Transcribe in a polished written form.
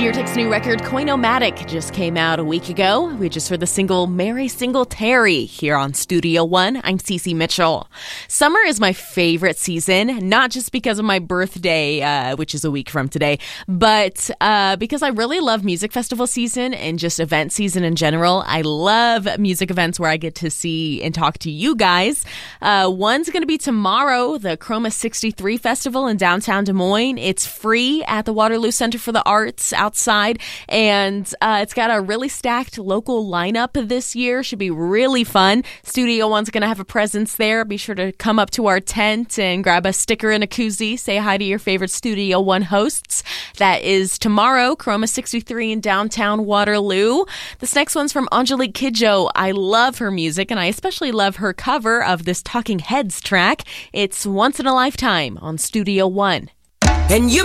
Deer Tick's new record, Coinomatic, just came out a week ago. We just heard the single Mary Singletary here on Studio One. I'm Cece Mitchell. Summer is my favorite season, not just because of my birthday, which is a week from today, but because I really love music festival season and just event season in general. I love music events where I get to see and talk to you guys. One's going to be tomorrow, the Chroma 63 Festival in downtown Des Moines. It's free at the Waterloo Center for the Arts outside, and it's got a really stacked local lineup this year. Should be really fun. Studio One's going to have a presence there. Be sure to come up to our tent and grab a sticker and a koozie. Say hi to your favorite Studio One hosts. That is tomorrow, Chroma 63 in downtown Waterloo. This next one's from Angelique Kidjo. I love her music, and I especially love her cover of this Talking Heads track. It's Once in a Lifetime on Studio One. And you